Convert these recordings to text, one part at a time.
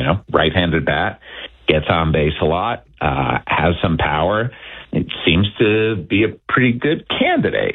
right-handed bat, gets on base a lot, has some power. It seems to be a pretty good candidate.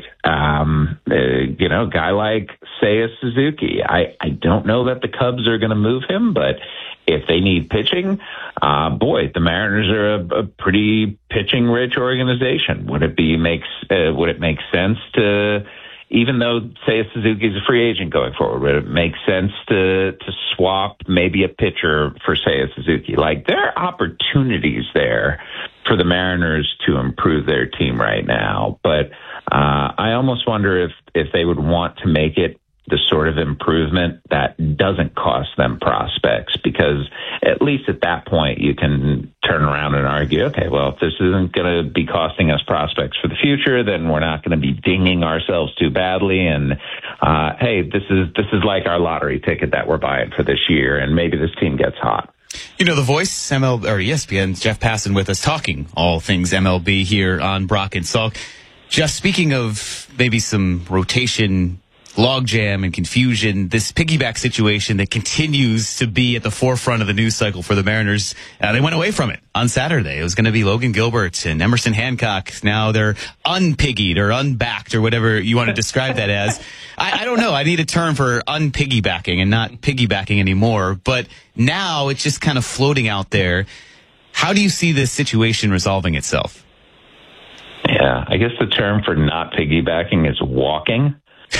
Guy like Seiya Suzuki. I don't know that the Cubs are going to move him, but if they need pitching, the Mariners are a pretty pitching-rich organization. Would it make sense to, even though Seiya Suzuki is a free agent going forward, would it make sense to swap maybe a pitcher for Seiya Suzuki? Like, there are opportunities there for the Mariners to improve their team right now, but I almost wonder if they would want to make it the sort of improvement that doesn't cost them prospects, because at least at that point you can turn around and argue, okay, well, if this isn't going to be costing us prospects for the future, then we're not going to be dinging ourselves too badly. And hey, this is like our lottery ticket that we're buying for this year, and maybe this team gets hot. The Voice, ESPN, Jeff Passan with us, talking all things MLB here on Brock and Salk. Jeff, speaking of maybe some rotation logjam and confusion, this piggyback situation that continues to be at the forefront of the news cycle for the Mariners, they went away from it on Saturday. It was going to be Logan Gilbert and Emerson Hancock. Now they're unpiggied or unbacked or whatever you want to describe that as. I don't know. I need a term for unpiggybacking and not piggybacking anymore. But now it's just kind of floating out there. How do you see this situation resolving itself? Yeah, I guess the term for not piggybacking is walking.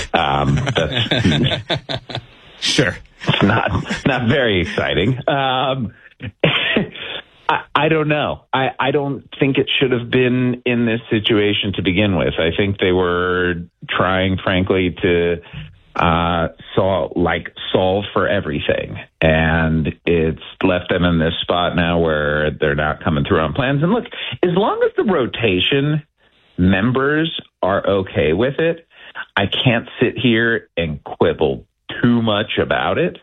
Sure. It's not very exciting. I don't know. I don't think it should have been in this situation to begin with. I think they were trying, frankly, to solve for everything, and it's left them in this spot now where they're not coming through on plans. And look, as long as the rotation members are okay with it, I can't sit here and quibble too much about it.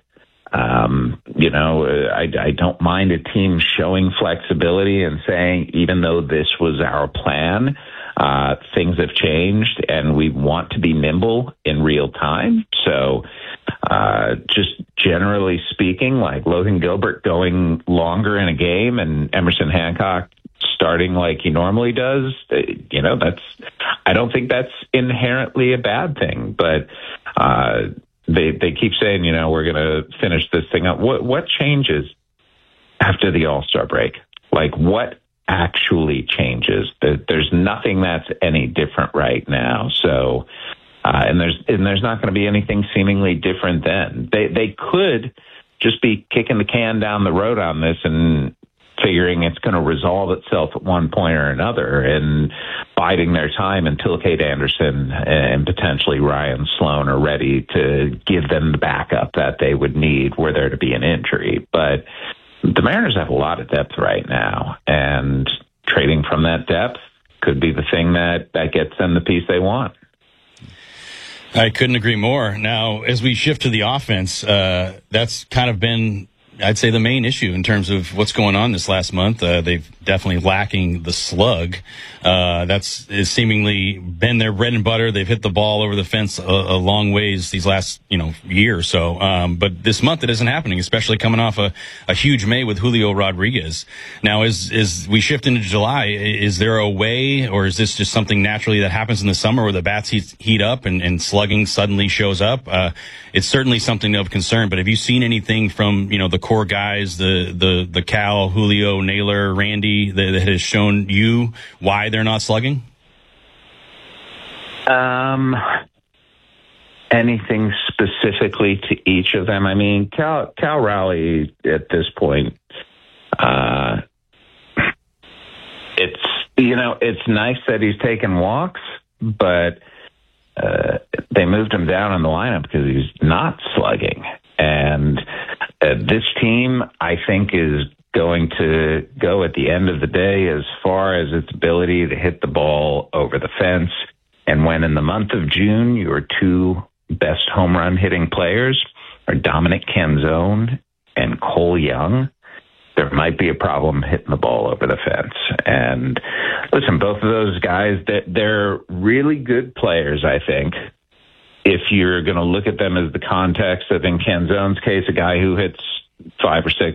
I don't mind a team showing flexibility and saying, even though this was our plan, things have changed and we want to be nimble in real time. So just generally speaking, like Logan Gilbert going longer in a game and Emerson Hancock starting like he normally does, I don't think that's inherently a bad thing, but they keep saying, we're going to finish this thing up. What changes after the All-Star break? Like, what actually changes? There's nothing that's any different right now. So, and there's not going to be anything seemingly different then. They could just be kicking the can down the road on this and figuring it's going to resolve itself at one point or another, and biding their time until Kate Anderson and potentially Ryan Sloan are ready to give them the backup that they would need were there to be an injury. But the Mariners have a lot of depth right now, and trading from that depth could be the thing that gets them the piece they want. I couldn't agree more. Now, as we shift to the offense, that's kind of been, I'd say, the main issue in terms of what's going on this last month. They've definitely lacking the slug. That's seemingly been their bread and butter. They've hit the ball over the fence a long ways these last, year or so. But this month it isn't happening, especially coming off a huge May with Julio Rodriguez. Now, as we shift into July, is there a way, or is this just something naturally that happens in the summer where the bats heat up and slugging suddenly shows up? It's certainly something of concern, but have you seen anything from, the core guys, the Cal, Julio, Naylor, Randy, that has shown you why they're not slugging? Anything specifically to each of them? I mean, Cal Raleigh at this point, it's nice that he's taking walks, but they moved him down in the lineup because he's not slugging. And this team, I think, is going to go at the end of the day as far as its ability to hit the ball over the fence. And when in the month of June, your two best home run hitting players are Dominic Canzone and Cole Young, there might be a problem hitting the ball over the fence. And listen, both of those guys, they're really good players, I think. If you're going to look at them as the context of, in Canzone's case, a guy who hits 5 or 6 and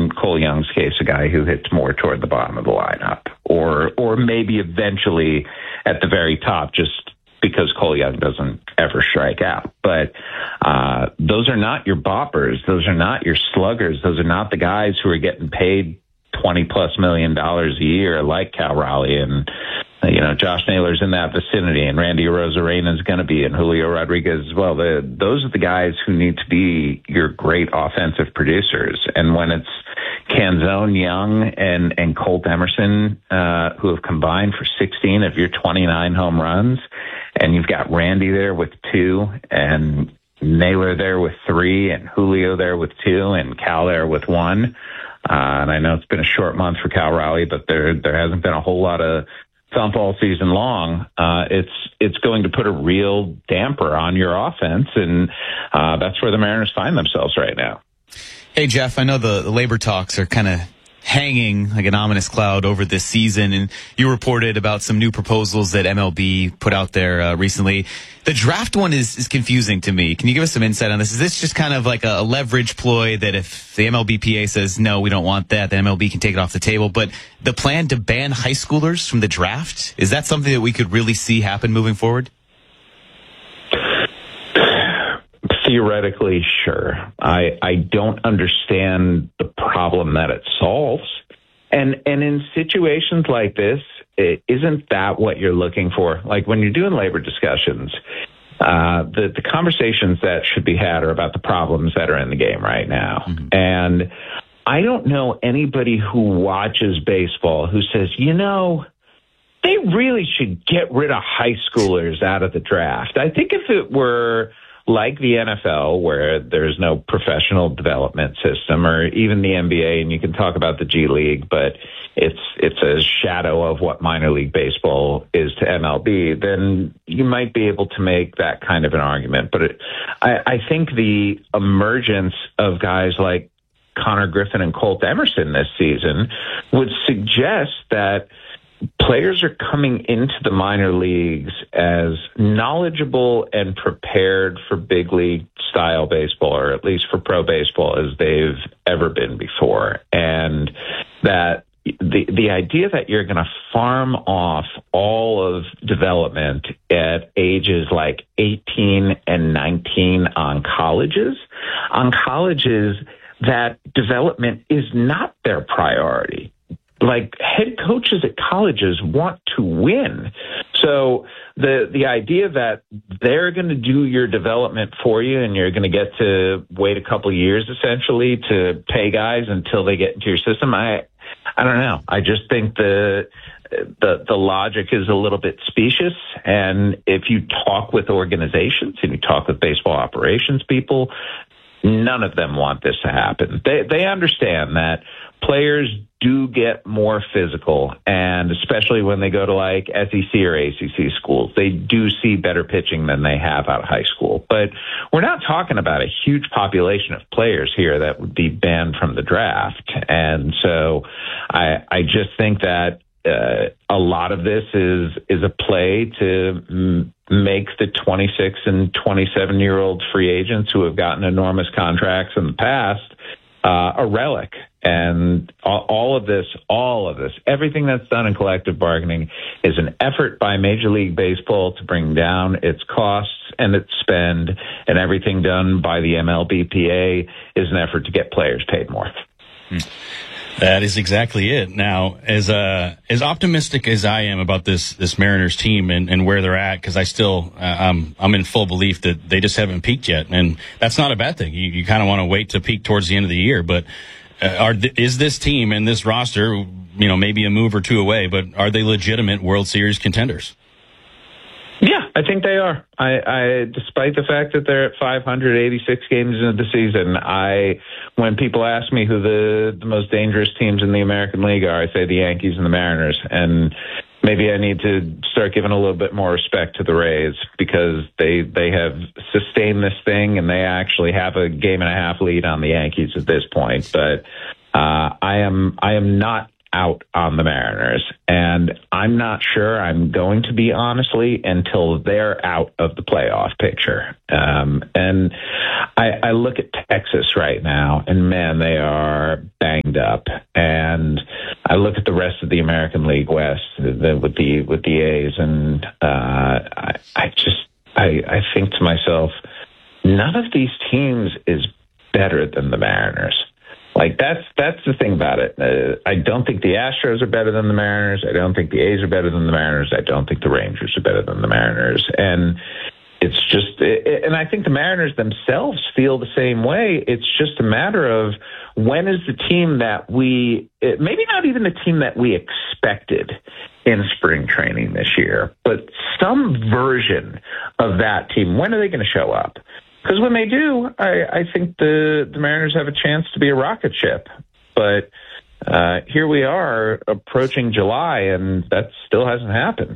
in Cole Young's case, a guy who hits more toward the bottom of the lineup, or maybe eventually at the very top, just because Cole Young doesn't ever strike out. But those are not your boppers. Those are not your sluggers. Those are not the guys who are getting paid $20+ million a year like Cal Raleigh and Josh Naylor's in that vicinity, and Randy Arozarena is going to be, and Julio Rodriguez as well. Those are the guys who need to be your great offensive producers. And when it's Canzone, Young, and Colt Emerson, who have combined for 16 of your 29 home runs, and you've got Randy there with 2, and Naylor there with 3, and Julio there with 2, and Cal there with 1. And I know it's been a short month for Cal Raleigh, but there hasn't been a whole lot of thump all season long. It's going to put a real damper on your offense, and that's where the Mariners find themselves right now. Hey, Jeff, I know the labor talks are kind of hanging like an ominous cloud over this season, and you reported about some new proposals that MLB put out there recently. The draft one is confusing to me. Can you give us some insight on this? Is this just kind of like a leverage ploy that if the MLBPA says, no, we don't want that, then MLB can take it off the table? But the plan to ban high schoolers from the draft, is that something that we could really see happen moving forward? Theoretically, sure. I don't understand the problem that it solves. And in situations like this, isn't that what you're looking for? Like when you're doing labor discussions, the conversations that should be had are about the problems that are in the game right now. Mm-hmm. And I don't know anybody who watches baseball who says, they really should get rid of high schoolers out of the draft. I think if it were like the NFL, where there's no professional development system, or even the NBA, and you can talk about the G League, but it's a shadow of what minor league baseball is to MLB, then you might be able to make that kind of an argument. But I think the emergence of guys like Connor Griffin and Colt Emerson this season would suggest that players are coming into the minor leagues as knowledgeable and prepared for big league style baseball, or at least for pro baseball, as they've ever been before. And that the idea that you're going to farm off all of development at ages like 18 and 19 on colleges that development is not their priority. Like, head coaches at colleges want to win. So the idea that they're going to do your development for you and you're going to get to wait a couple of years essentially to pay guys until they get into your system, I don't know. I just think the logic is a little bit specious. And if you talk with organizations and you talk with baseball operations people, none of them want this to happen. They understand that players do get more physical, and especially when they go to like SEC or ACC schools, they do see better pitching than they have out of high school. But we're not talking about a huge population of players here that would be banned from the draft. And so I just think that a lot of this is a play to make the 26 and 27-year-old free agents who have gotten enormous contracts in the past a relic. And all of this, everything that's done in collective bargaining is an effort by Major League Baseball to bring down its costs and its spend, and everything done by the MLBPA is an effort to get players paid more. That is exactly it. Now, as optimistic as I am about this Mariners team and where they're at, because I still I'm in full belief that they just haven't peaked yet, and that's not a bad thing. You kind of want to wait to peak towards the end of the year, but is this team and this roster, maybe a move or two away, but are they legitimate World Series contenders? Yeah, I think they are. I despite the fact that they're at 586 games into the season, when people ask me who the most dangerous teams in the American League are, I say the Yankees and the Mariners. And maybe I need to start giving a little bit more respect to the Rays, because they have sustained this thing and they actually have a game and a half lead on the Yankees at this point. But I am not out on the Mariners, and I'm not sure I'm going to be, honestly, until they're out of the playoff picture. And I look at Texas right now, and man, they are banged up. And I look at the rest of the American League West with the A's, and I think to myself, none of these teams is better than the Mariners. Like, that's the thing about it. I don't think the Astros are better than the Mariners. I don't think the A's are better than the Mariners. I don't think the Rangers are better than the Mariners. And it's just, and I think the Mariners themselves feel the same way. It's just a matter of when is the team that maybe not even the team that we expected in spring training this year, but some version of that team. When are they going to show up? Because when they do, I think the Mariners have a chance to be a rocket ship. But here we are approaching July, and that still hasn't happened.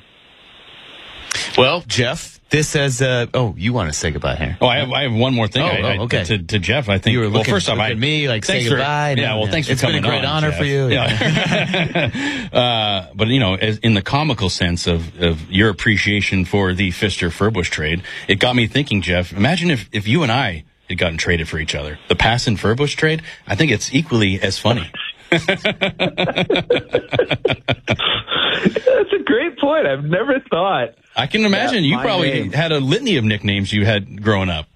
Well, Jeff, this has. You want to say goodbye here? Oh, I have one more thing. Okay. To Jeff, I think. You were looking, first off, at me like say goodbye. Thanks for coming on. It's been a great honor Jeff. for you. Yeah. But in the comical sense of your appreciation for the Fister Furbush trade, it got me thinking, Jeff. Imagine if you and I had gotten traded for each other. The Passan Furbush trade. I think it's equally as funny. That's a great point. I've never thought. I can imagine you probably had a litany of nicknames you had growing up.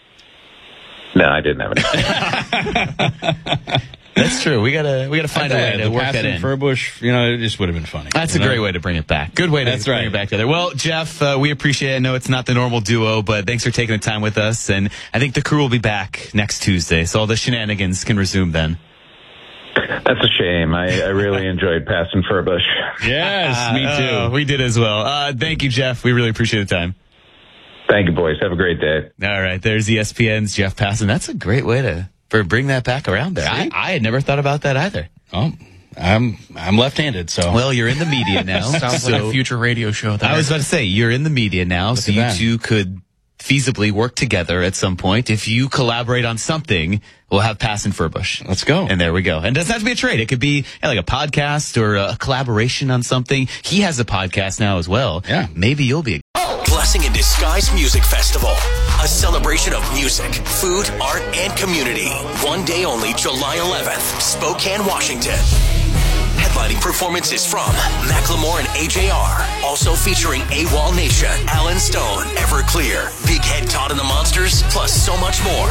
No, I didn't have any. That's true. We gotta find a way to work that in. Furbush, it just would have been funny. That's a great way to bring it back. Good way to bring it back together. Well, Jeff, we appreciate it. I know it's not the normal duo, but thanks for taking the time with us. And I think the crew will be back next Tuesday, so all the shenanigans can resume then. That's a shame. I really enjoyed Passan Furbush. Yes, me too. We did as well. Thank you, Jeff. We really appreciate the time. Thank you, boys. Have a great day. All right. There's ESPN's Jeff Passan. That's a great way to bring that back around there. I had never thought about that either. Oh, I'm left-handed, so. Well, you're in the media now. Sounds like a future radio show there. I was about to say, you're in the media now, so you two could feasibly work together at some point. If you collaborate on something, we'll have Passan Furbush. Let's go. And there we go. And it doesn't have to be a trade. It could be like a podcast or a collaboration on something. He has a podcast now as well. Yeah. Maybe you'll be Blessing in Disguise Music Festival. A celebration of music, food, art, and community. One day only, July 11th, Spokane, Washington. Headlining performances from Macklemore and AJR. Also featuring AWOL Nation, Alan Stone, Everclear, Big Head Todd and the Monsters, plus so much more.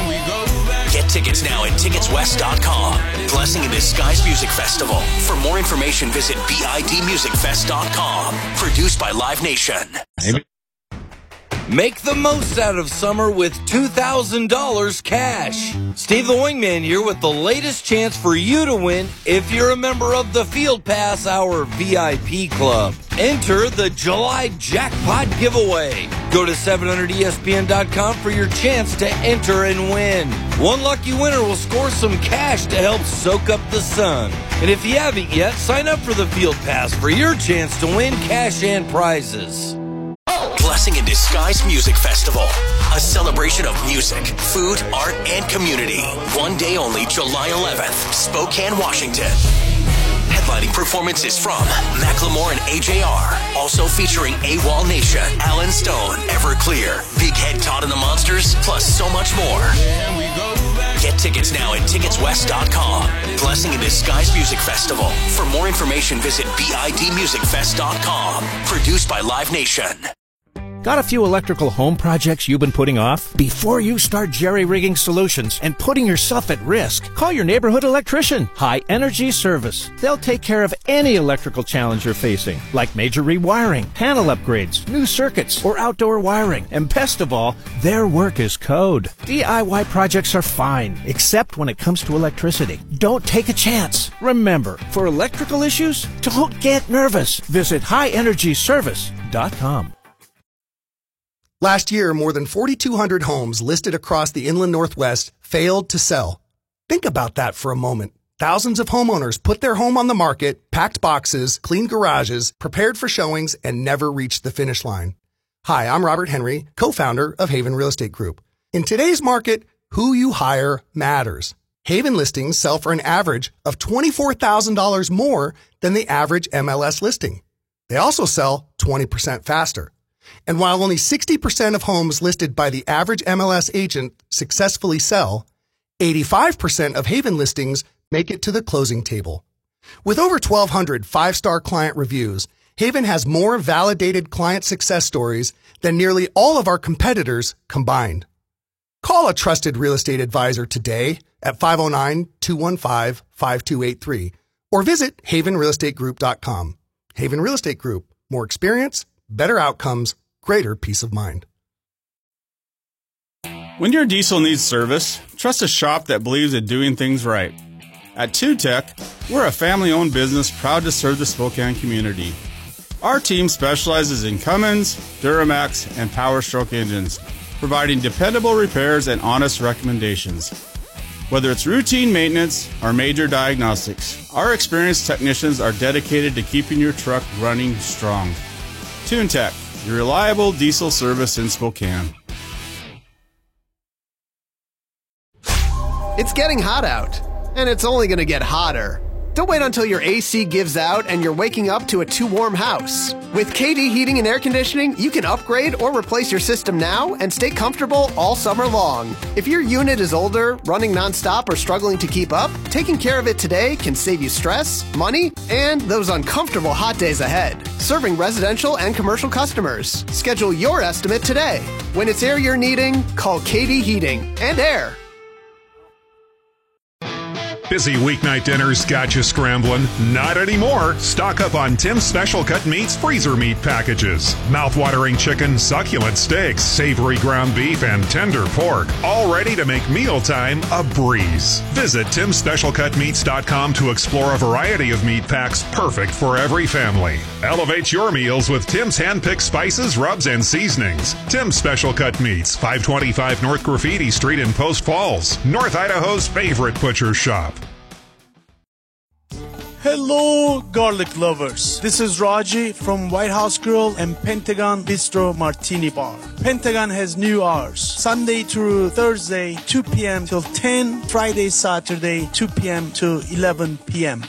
Get tickets now at ticketswest.com. Blessing in Disguise Music Festival. For more information, visit bidmusicfest.com. Produced by Live Nation. Make the most out of summer with $2,000 cash. Steve the Wingman here with the latest chance for you to win if you're a member of the Field Pass Hour VIP Club. Enter the July Jackpot Giveaway. Go to 700ESPN.com for your chance to enter and win. One lucky winner will score some cash to help soak up the sun. And if you haven't yet, sign up for the Field Pass for your chance to win cash and prizes. Blessing in Disguise Music Festival. A celebration of music, food, art, and community. One day only, July 11th, Spokane, Washington. Headlining performances from Macklemore and AJR. Also featuring AWOL Nation, Alan Stone, Everclear, Big Head Todd and the Monsters, plus so much more. Get tickets now at ticketswest.com. Blessing in Disguise Music Festival. For more information, visit bidmusicfest.com. Produced by Live Nation. Got a few electrical home projects you've been putting off? Before you start jerry-rigging solutions and putting yourself at risk, call your neighborhood electrician, High Energy Service. They'll take care of any electrical challenge you're facing, like major rewiring, panel upgrades, new circuits, or outdoor wiring. And best of all, their work is code. DIY projects are fine, except when it comes to electricity. Don't take a chance. Remember, for electrical issues, don't get nervous. Visit highenergyservice.com. Last year, more than 4,200 homes listed across the inland Northwest failed to sell. Think about that for a moment. Thousands of homeowners put their home on the market, packed boxes, cleaned garages, prepared for showings, and never reached the finish line. Hi, I'm Robert Henry, co-founder of Haven Real Estate Group. In today's market, who you hire matters. Haven listings sell for an average of $24,000 more than the average MLS listing. They also sell 20% faster. And while only 60% of homes listed by the average MLS agent successfully sell, 85% of Haven listings make it to the closing table. With over 1,200 five-star client reviews, Haven has more validated client success stories than nearly all of our competitors combined. Call a trusted real estate advisor today at 509-215-5283 or visit havenrealestategroup.com. Haven Real Estate Group. More experience, better outcomes, greater peace of mind. When your diesel needs service, trust a shop that believes in doing things right. At TuTech, we're a family-owned business proud to serve the Spokane community. Our team specializes in Cummins, Duramax, and Power Stroke engines, providing dependable repairs and honest recommendations. Whether it's routine maintenance or major diagnostics, our experienced technicians are dedicated to keeping your truck running strong. TuneTech, your reliable diesel service in Spokane. It's getting hot out, and it's only going to get hotter. Don't wait until your AC gives out and you're waking up to a too warm house. With KD Heating and Air Conditioning, you can upgrade or replace your system now and stay comfortable all summer long. If your unit is older, running nonstop, or struggling to keep up, taking care of it today can save you stress, money, and those uncomfortable hot days ahead. Serving residential and commercial customers. Schedule your estimate today. When it's air you're needing, call KD Heating and Air. Busy weeknight dinners got you scrambling? Not anymore. Stock up on Tim's Special Cut Meats freezer meat packages. Mouth-watering chicken, succulent steaks, savory ground beef, and tender pork. All ready to make mealtime a breeze. Visit Tim'sSpecialCutMeats.com to explore a variety of meat packs perfect for every family. Elevate your meals with Tim's hand-picked spices, rubs, and seasonings. Tim's Special Cut Meats, 525 North Graffiti Street in Post Falls, North Idaho's favorite butcher shop. Hello, garlic lovers. This is Raji from White House Grill and Pentagon Bistro Martini Bar. Pentagon has new hours. Sunday through Thursday, 2 p.m. till 10. Friday, Saturday, 2 p.m. to 11 p.m.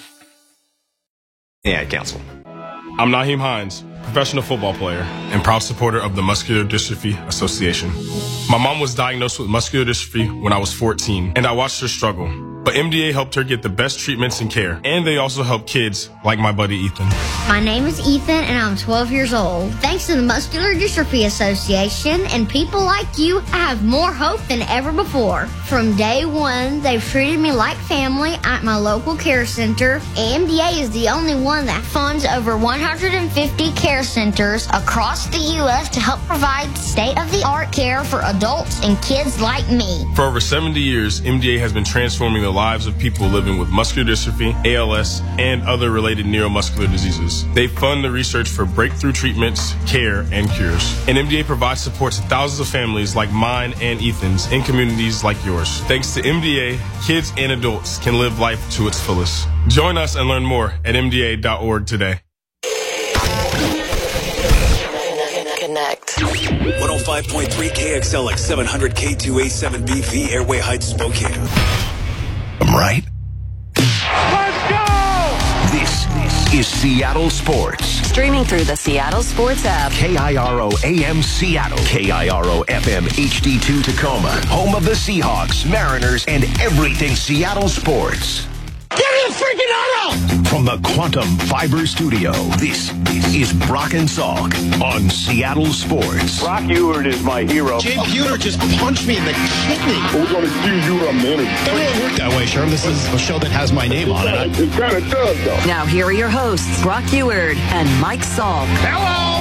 Ad Council. I'm Naheem Hines, professional football player and proud supporter of the Muscular Dystrophy Association. My mom was diagnosed with muscular dystrophy when I was 14, and I watched her struggle. But MDA helped her get the best treatments and care, and they also help kids like my buddy Ethan. My name is Ethan, and I'm 12 years old. Thanks to the Muscular Dystrophy Association and people like you, I have more hope than ever before. From day one, they've treated me like family at my local care center. MDA is the only one that funds over 150 care centers across the U.S. to help provide state-of-the-art care for adults and kids like me. For over 70 years, MDA has been transforming the lives of people living with muscular dystrophy, ALS, and other related neuromuscular diseases. They fund the research for breakthrough treatments, care, and cures. And MDA provides support to thousands of families like mine and Ethan's in communities like yours. Thanks to MDA, kids and adults can live life to its fullest. Join us and learn more at MDA.org today. Connect. 105.3 KXLX 700 K2A7BV Airway Heights, Spokane. I'm right. Let's go! This is Seattle Sports. Streaming through the Seattle Sports app. KIRO AM Seattle. KIRO FM HD2 Tacoma. Home of the Seahawks, Mariners, and everything Seattle sports. Give me a freaking auto! From the Quantum Fiber Studio, this is Brock and Salk on Seattle Sports. Brock Ewert is my hero. Jay Buhner just punched me in the kidney. We're going to see you in a minute. Don't really work that way, Sherm. This is a show that has my name on it. It kind of does, though. Now here are your hosts, Brock Ewert and Mike Salk. Hello!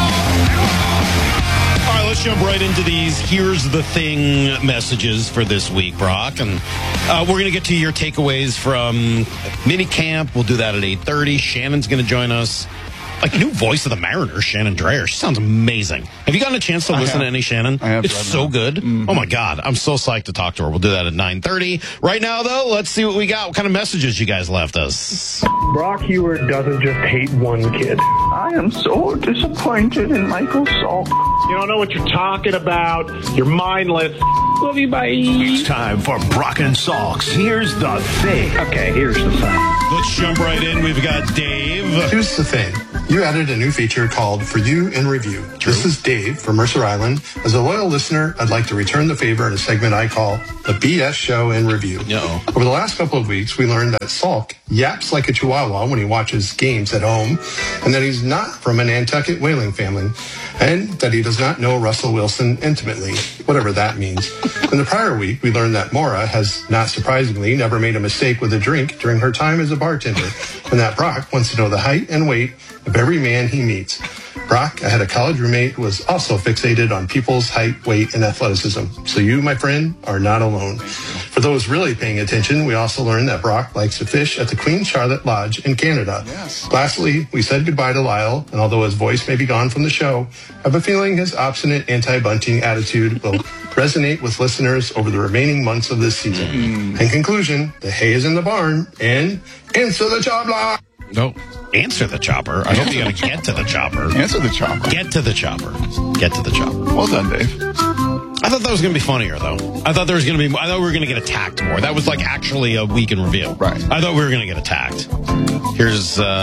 All right, let's jump right into these Here's the Thing messages for this week, Brock. And we're going to get to your takeaways from mini camp. We'll do that at 8:30. Shannon's going to join us Like, new voice of the Mariners, Shannon Dreyer. She sounds amazing. Have you gotten a chance to listen to any Shannon? I have. It's so good. Mm-hmm. Oh, my God. I'm so psyched to talk to her. We'll do that at 9:30. Right now, though, let's see what we got. What kind of messages you guys left us? Brock Huard doesn't just hate one kid. I am so disappointed in Michael Salk. You don't know what you're talking about. You're mindless. Love you, bye. It's time for Brock and Salk's Here's the Thing. Okay, here's the thing. Let's jump right in. We've got Dave. Here's the thing. You added a new feature called For You in Review. True. This is Dave from Mercer Island. As a loyal listener, I'd like to return the favor in a segment I call the BS Show in Review. Uh-oh. Over the last couple of weeks, we learned that Salk yaps like a chihuahua when he watches games at home, and that he's not from a Nantucket whaling family, and that he does not know Russell Wilson intimately, whatever that means. In the prior week, we learned that Maura has, not surprisingly, never made a mistake with a drink during her time as a bartender, and that Brock wants to know the height and weight of every man he meets. Brock, I had a college roommate who was also fixated on people's height, weight, and athleticism. So you, my friend, are not alone. For those really paying attention, we also learned that Brock likes to fish at the Queen Charlotte Lodge in Canada. Yes. Lastly, we said goodbye to Lyle, and although his voice may be gone from the show, I have a feeling his obstinate anti-bunting attitude will resonate with listeners over the remaining months of this season. In conclusion, the hay is in the barn, and answer the job block. No. Answer the chopper. I hope you got to get to the chopper. Answer the chopper. Get to the chopper. Get to the chopper. Well done, Dave. I thought that was going to be funnier, though. I thought we were going to get attacked more. That was like actually a week in review. Right. I thought we were going to get attacked. Here's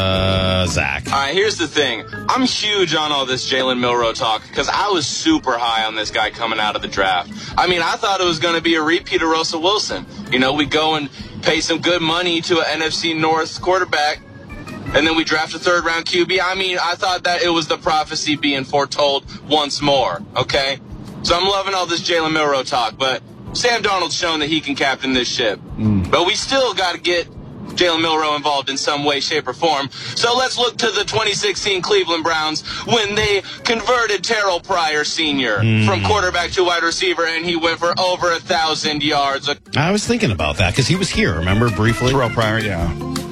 Zach. All right, here's the thing. I'm huge on all this Jalen Milroe talk because I was super high on this guy coming out of the draft. I mean, I thought it was going to be a repeat of Russell Wilson. You know, we go and pay some good money to an NFC North quarterback, and then we draft a third-round QB. I mean, I thought that it was the prophecy being foretold once more, okay? So I'm loving all this Jalen Milroe talk, but Sam Darnold's shown that he can captain this ship. But we still got to get Jalen Milroe involved in some way, shape, or form. So let's look to the 2016 Cleveland Browns when they converted Terrell Pryor Sr. from quarterback to wide receiver, and he went for over 1,000 yards. I was thinking about that because he was here, remember, briefly? Terrell Pryor, yeah.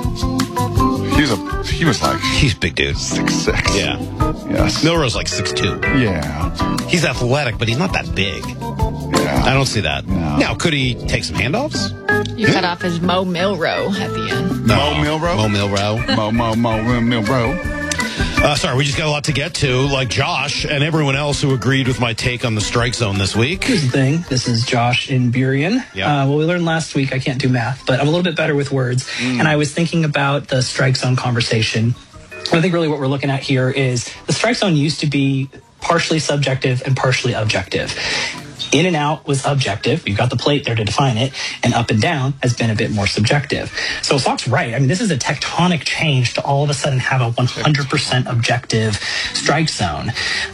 He was like... He's a big dude. 6'6". Yeah. Yes. Milroe's like 6'2". Yeah. He's athletic, but he's not that big. Yeah. I don't see that. No. Now, could he take some handoffs? You cut off his Mo Milroe at the end. No. Mo Milroe? Mo Milroe. Mo Milroe. Sorry, we just got a lot to get to, like Josh and everyone else who agreed with my take on the strike zone this week. Here's the thing. This is Josh in Burien. Yeah. Well, we learned last week I can't do math, but I'm a little bit better with words. And I was thinking about the strike zone conversation. I think really what we're looking at here is the strike zone used to be partially subjective and partially objective. In and out was objective. You've got the plate there to define it. And up and down has been a bit more subjective. So Salk's right. I mean, this is a tectonic change to all of a sudden have a 100% objective strike zone.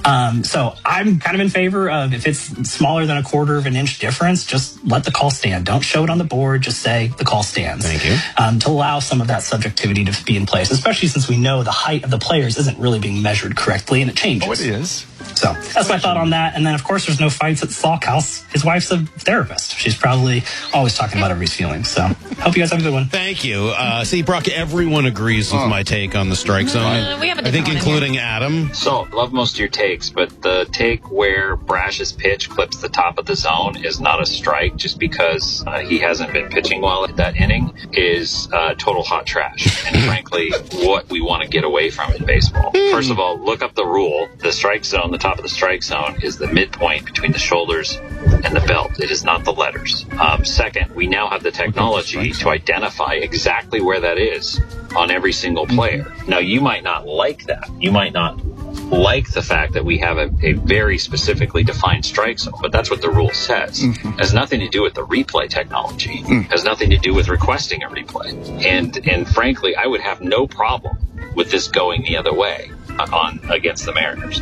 So I'm kind of in favor of if it's smaller than a quarter of an inch difference, just let the call stand. Don't show it on the board. Just say the call stands. Thank you. To allow some of that subjectivity to be in place, especially since we know the height of the players isn't really being measured correctly and it changes. Oh, it is. So that's my thought on that. And then, of course, there's no fights at Salk House. His wife's a therapist. She's probably always talking about everybody's feelings. So hope you guys have a good one. Thank you. See, Brock, everyone agrees with my take on the strike zone. We have a I think different one in including Adam. So, love most of your takes, but the take where Brash's pitch clips the top of the zone is not a strike just because he hasn't been pitching well at that inning is total hot trash. And frankly, what we want to get away from in baseball. First of all, look up the rule. The strike zone, the top of the strike zone is the midpoint between the shoulders and the belt. It is not the letters. Second, we now have the technology to identify exactly where that is on every single player. Now, you might not like that. You might not like the fact that we have a very specifically defined strike zone, but that's what the rule says. It has nothing to do with the replay technology. It has nothing to do with requesting a replay. And frankly, I would have no problem with this going the other way against the Mariners.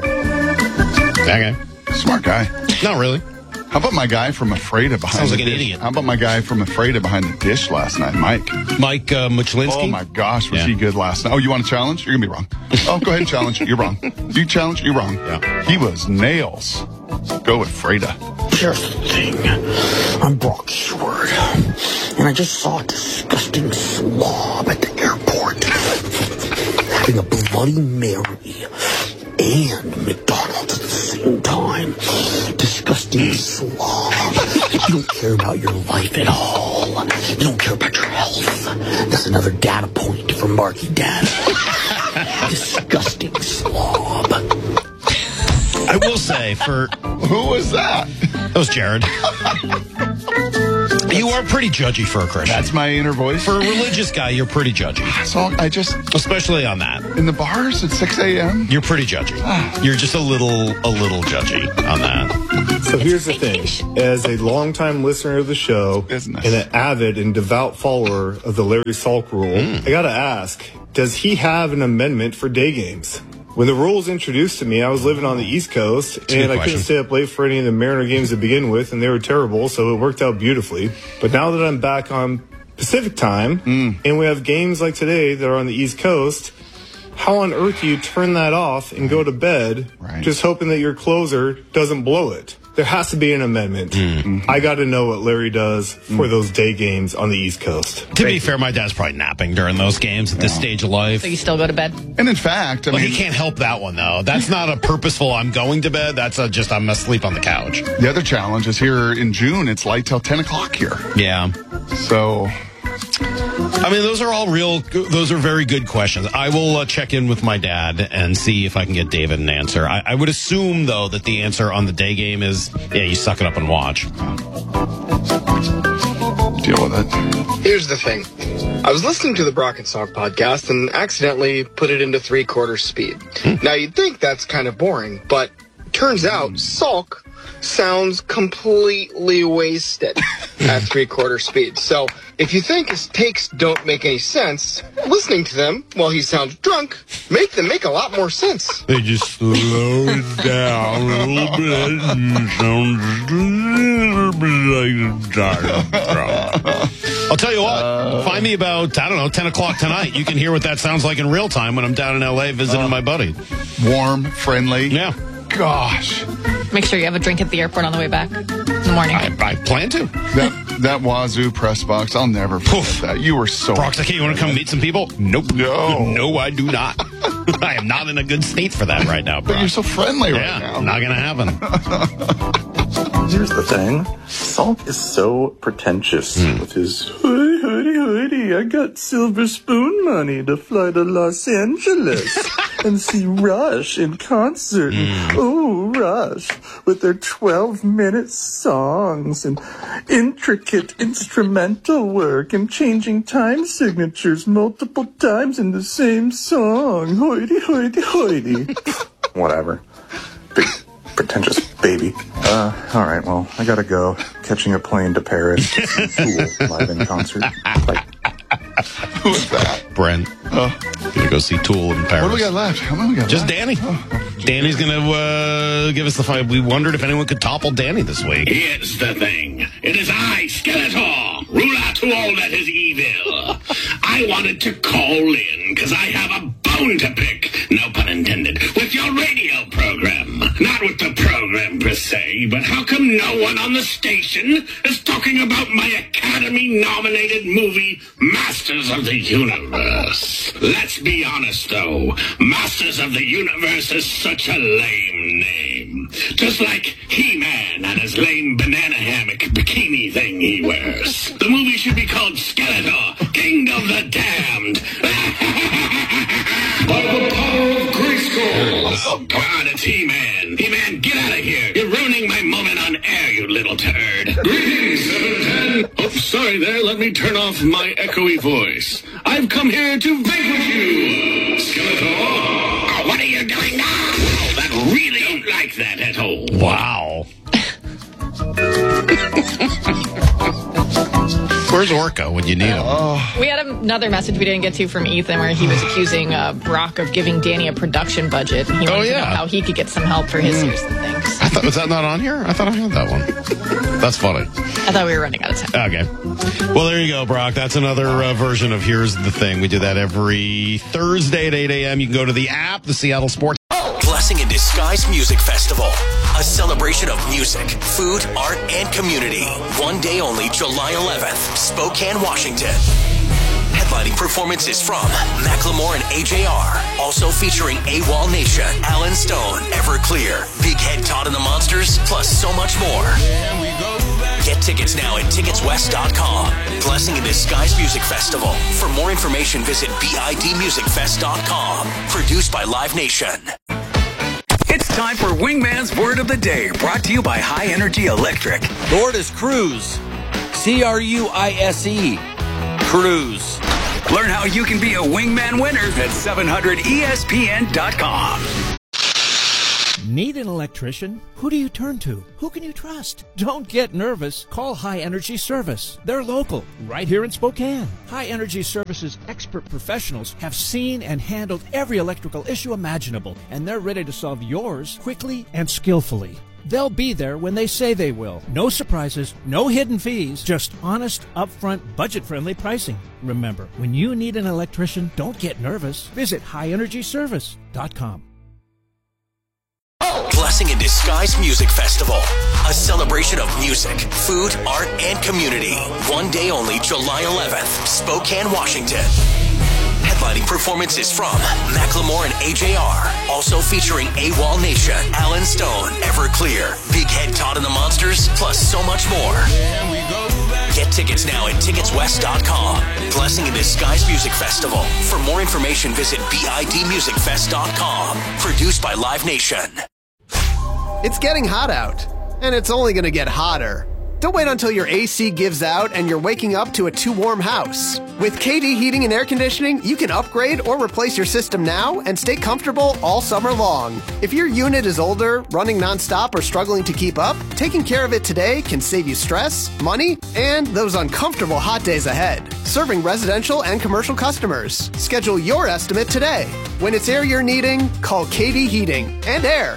Okay. Smart guy. Not really. How about my guy from Ephrata behind Sounds like the an dish? idiot. How about my guy from Ephrata behind the dish last night, Mike? Mike Muchlinski? Oh, my gosh, was he good last night? Oh, you want to challenge? You're going to be wrong. Oh, go ahead and challenge. You're wrong. You challenge, you're wrong. Yeah. He was nails. Go with Ephrata. Here's the thing. I'm Brock Huard, and I just saw a disgusting slob at the airport. having a Bloody Mary and McDonald's at the same time. Disgusting slob. You don't care about your life at all. You don't care about your health. That's another data point from Marky Dad. Disgusting slob. I will say for... Who was that? That was Jared. You are pretty judgy for a Christian. That's my inner voice. For a religious guy, you're pretty judgy. So I just... Especially on that. In the bars at 6 a.m.? You're pretty judgy. You're just a little judgy on that. So here's the thing. As a longtime listener of the show and an avid and devout follower of the Larry Salk rule, I gotta ask, does he have an amendment for day games? When the rule was introduced to me, I was living on the East Coast, and I couldn't stay up late for any of the Mariner games to begin with, and they were terrible, so it worked out beautifully. But now that I'm back on Pacific time, and we have games like today that are on the East Coast, how on earth do you turn that off and go to bed just hoping that your closer doesn't blow it? There has to be an amendment. I got to know what Larry does for those day games on the East Coast. To be fair, my dad's probably napping during those games at this stage of life. So you still go to bed? And in fact, I mean... he can't help that one, though. That's not a purposeful, I'm going to bed. That's just, I'm asleep on the couch. The other challenge is here in June, it's light till 10 o'clock here. Yeah. So... I mean, those are very good questions. I will check in with my dad and see if I can get David an answer. I would assume, though, that the answer on the day game is, yeah, you suck it up and watch. Deal with it. Here's the thing. I was listening to the Brock and Salk podcast and accidentally put it into 3/4 speed. Now, you'd think that's kind of boring, but turns out Salk sounds completely wasted at 3/4 speed. So if you think his takes don't make any sense, listening to them while he sounds drunk make them make a lot more sense. They just slow it down a little bit and sounds a little bit like I'll tell you what, find me about, 10 o'clock tonight. You can hear what that sounds like in real time when I'm down in L.A. visiting my buddy. Warm, friendly. Yeah. Gosh. Make sure you have a drink at the airport on the way back in the morning. I plan to. That Wazoo press box, I'll never forget that. You were so... Brock's like, hey, you want to come meet some people? Nope. No, I do not. I am not in a good state for that right now, Brock. But you're so friendly right now. Not going to happen. Here's the thing. Salk is so pretentious with his hoody, I got silver spoon money to fly to Los Angeles and see Rush in concert. Oh, Rush, with their 12-minute songs and intricate instrumental work and changing time signatures multiple times in the same song. Hoity. Whatever. Big pretentious baby. All right, well, I gotta go. Catching a plane to Paris to see Tool live in concert. Bye. Who is that? Brent. Gonna go see Tool in Paris. What do we got left? How many we got Just left? Danny. Danny's gonna give us the fight. We wondered if anyone could topple Danny this week. Here's the thing. It is I, Skeletor, ruler to all that is evil. I wanted to call in because I have a bone to pick, no pun intended, with your radio program. Not with the program per se, but how come no one on the station is talking about my Academy-nominated movie, Masters of the Universe? Let's be honest, though. Masters of the Universe is such a lame name. Just like He-Man and his lame banana hammock bikini thing he wears. The movie should be called Skeletor, King of the Damned. By the power of Grayskull. Oh, God, it's He-Man. He-Man, get out of here. You're ruining my moment on air, you little turd. Greetings, 710. Oh, sorry there. Let me turn off my echoey voice. I've come here to vanquish you, Skeletor. Oh, what are you doing now? Oh, that really don't like that at all. Wow. Where's Orca when you need him? We had another message we didn't get to from Ethan where he was accusing Brock of giving Danny a production budget. And he wanted to know how he could get some help for his Here's the Things. Was that not on here? I thought I had that one. That's funny. I thought we were running out of time. Okay. Well, there you go, Brock. That's another version of Here's the Thing. We do that every Thursday at 8 a.m. You can go to the app, the Seattle Sports. Blessing in Disguise Music Festival. A celebration of music, food, art, and community. One day only, July 11th, Spokane, Washington. Headlining performances from Macklemore and AJR. Also featuring AWOL Nation, Alan Stone, Everclear, Big Head Todd and the Monsters, plus so much more. Get tickets now at ticketswest.com. Blessing in Disguise Music Festival. For more information, visit bidmusicfest.com. Produced by Live Nation. It's time for Wingman's Word of the Day, brought to you by High Energy Electric. The word is cruise. C-R-U-I-S-E. Cruise. Learn how you can be a Wingman winner at 700ESPN.com. Need an electrician? Who do you turn to? Who can you trust? Don't get nervous. Call High Energy Service. They're local, right here in Spokane. High Energy Service's expert professionals have seen and handled every electrical issue imaginable, and they're ready to solve yours quickly and skillfully. They'll be there when they say they will. No surprises, no hidden fees, just honest, upfront, budget-friendly pricing. Remember, when you need an electrician, don't get nervous. Visit highenergyservice.com. Blessing in Disguise Music Festival. A celebration of music, food, art, and community. One day only, July 11th, Spokane, Washington. Headlining performances from Macklemore and AJR. Also featuring AWOL Nation, Alan Stone, Everclear, Big Head Todd and the Monsters, plus so much more. Get tickets now at ticketswest.com. Blessing in Disguise Music Festival. For more information, visit bidmusicfest.com. Produced by Live Nation. It's getting hot out, and it's only going to get hotter. Don't wait until your AC gives out and you're waking up to a too warm house. With KD Heating and Air Conditioning, you can upgrade or replace your system now and stay comfortable all summer long. If your unit is older, running nonstop, or struggling to keep up, taking care of it today can save you stress, money, and those uncomfortable hot days ahead. Serving residential and commercial customers. Schedule your estimate today. When it's air you're needing, call KD Heating and Air.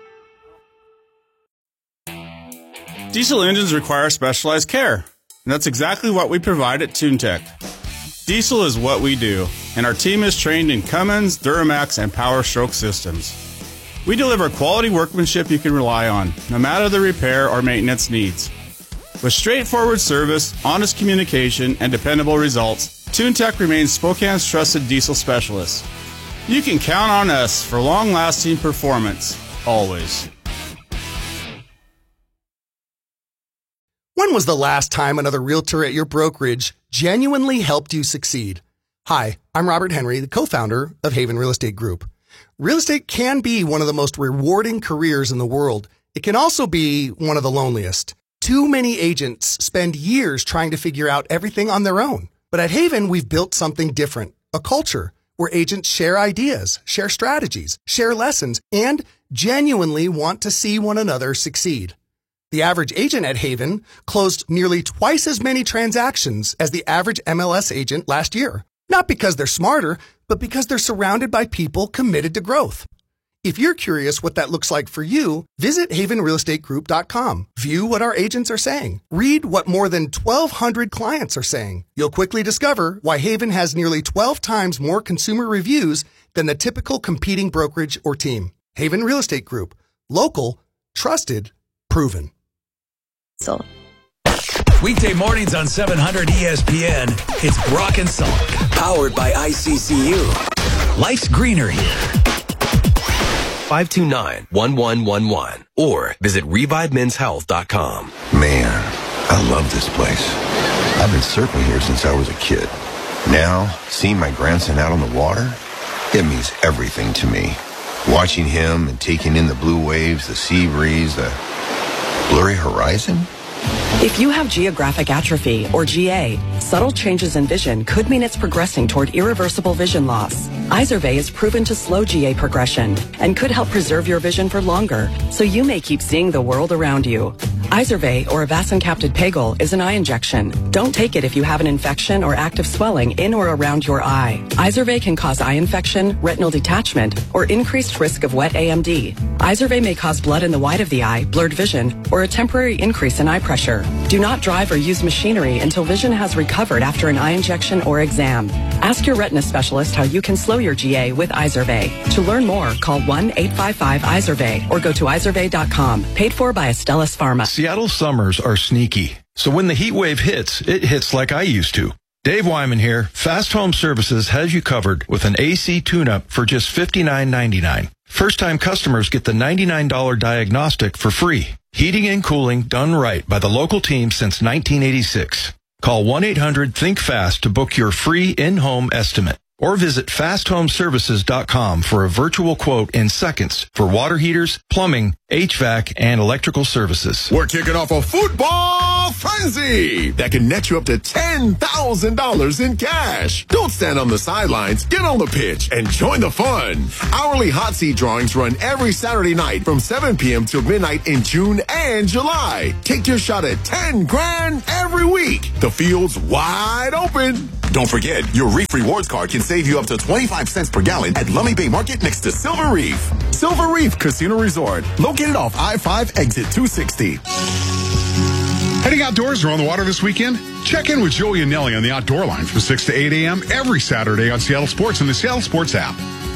Diesel engines require specialized care, and that's exactly what we provide at TuneTech. Diesel is what we do, and our team is trained in Cummins, Duramax, and Power Stroke systems. We deliver quality workmanship you can rely on, no matter the repair or maintenance needs. With straightforward service, honest communication, and dependable results, TuneTech remains Spokane's trusted diesel specialist. You can count on us for long-lasting performance, always. When was the last time another realtor at your brokerage genuinely helped you succeed? Hi, I'm Robert Henry, the co-founder of Haven Real Estate Group. Real estate can be one of the most rewarding careers in the world. It can also be one of the loneliest. Too many agents spend years trying to figure out everything on their own. But at Haven, we've built something different, a culture where agents share ideas, share strategies, share lessons, and genuinely want to see one another succeed. The average agent at Haven closed nearly twice as many transactions as the average MLS agent last year. Not because they're smarter, but because they're surrounded by people committed to growth. If you're curious what that looks like for you, visit havenrealestategroup.com. View what our agents are saying. Read what more than 1,200 clients are saying. You'll quickly discover why Haven has nearly 12 times more consumer reviews than the typical competing brokerage or team. Haven Real Estate Group. Local, trusted, proven. Weekday mornings on 700 ESPN. It's Brock and Salk. Powered by ICCU. Life's greener here. 529-1111 or visit ReviveMen'sHealth.com. Man, I love this place. I've been surfing here since I was a kid. Now, seeing my grandson out on the water, it means everything to me. Watching him and taking in the blue waves, the sea breeze, the blurry horizon? If you have geographic atrophy, or GA, subtle changes in vision could mean it's progressing toward irreversible vision loss. Izervay is proven to slow GA progression and could help preserve your vision for longer, so you may keep seeing the world around you. Izervay, or avacincaptad pegol, is an eye injection. Don't take it if you have an infection or active swelling in or around your eye. Izervay can cause eye infection, retinal detachment, or increased risk of wet AMD. Izervay may cause blood in the white of the eye, blurred vision, or a temporary increase in eye pressure. Do not drive or use machinery until vision has recovered after an eye injection or exam. Ask your retina specialist how you can slow your GA with Izervay. To learn more, call 1-855-IZERVAY or go to izervay.com. Paid for by Astellas Pharma. Seattle summers are sneaky, so when the heat wave hits, it hits like I used to. Dave Wyman here. Fast Home Services has you covered with an AC tune-up for just $59.99. First-time customers get the $99 diagnostic for free. Heating and cooling done right by the local team since 1986. Call 1-800-THINK-FAST to book your free in-home estimate. Or visit fasthomeservices.com for a virtual quote in seconds for water heaters, plumbing, HVAC, and electrical services. We're kicking off a football frenzy that can net you up to $10,000 in cash. Don't stand on the sidelines. Get on the pitch and join the fun. Hourly hot seat drawings run every Saturday night from 7 p.m. till midnight in June and July. Take your shot at $10,000 every week. The field's wide open. Don't forget, your Reef Rewards card can save you up to 25 cents per gallon at Lummi Bay Market next to Silver Reef. Silver Reef Casino Resort, located off I-5 exit 260. Heading outdoors or on the water this weekend? Check in with Joey and Nelly on the Outdoor Line from 6 to 8 a.m. every Saturday on Seattle Sports and the Seattle Sports app.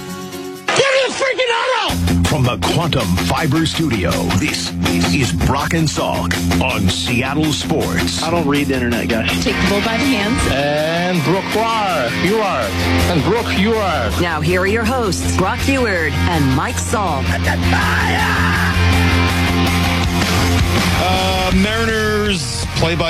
From the Quantum Fiber Studio, this is Brock and Salk on Seattle Sports. I don't read the internet, guys. Take the bull by the hands. And Brooke, you are. And Brooke, you are. Now here are your hosts, Brock Heward and Mike Salk. Mariners